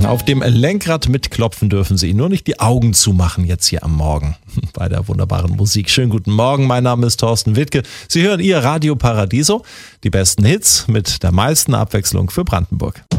Auf dem Lenkrad mitklopfen dürfen Sie, nur nicht die Augen zumachen jetzt hier am Morgen bei der wunderbaren Musik. Schönen guten Morgen, mein Name ist Thorsten Wittke. Sie hören Ihr Radio Paradiso, die besten Hits mit der meisten Abwechslung für Brandenburg.